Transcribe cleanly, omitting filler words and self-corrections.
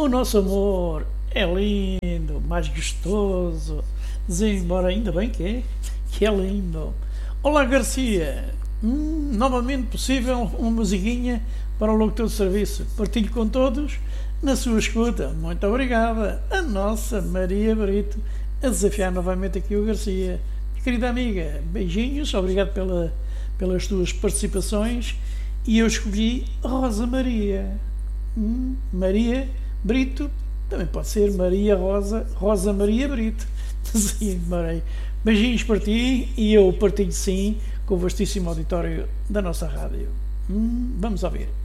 O nosso amor é lindo, mais gostoso. Embora ainda bem que é lindo. Olá, Garcia. Novamente possível uma musiquinha para o locutor de serviço. Partilho com todos na sua escuta. Muito obrigada. A nossa Maria Brito a desafiar novamente aqui o Garcia. Querida amiga, beijinhos. Obrigado pelas tuas participações. E eu escolhi Rosa Maria. Maria Brito, também pode ser Maria Rosa Maria Brito. Sim, Marei. Beijinhos para ti e eu partilho sim com o vastíssimo auditório da nossa rádio. Vamos ouvir.